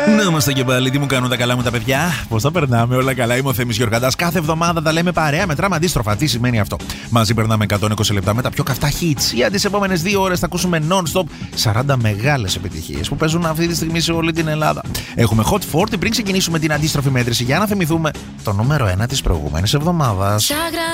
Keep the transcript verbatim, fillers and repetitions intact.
Να είμαστε και πάλι, τι μου κάνουν τα καλά μου τα παιδιά. Πώς τα περνάμε, όλα καλά. Είμαι ο Θέμης Γιοργαντάς. Κάθε εβδομάδα τα λέμε παρέα, μετράμε αντίστροφα. Τι σημαίνει αυτό? Μαζί περνάμε εκατόν είκοσι λεπτά με τα πιο καυτά hits. Για τις επόμενες δύο ώρες θα ακούσουμε non-stop σαράντα μεγάλες επιτυχίες που παίζουν αυτή τη στιγμή σε όλη την Ελλάδα. Έχουμε Hot σαράντα πριν ξεκινήσουμε την αντίστροφη μέτρηση για να θυμηθούμε το νούμερο ένα της προηγούμενης εβδομάδας.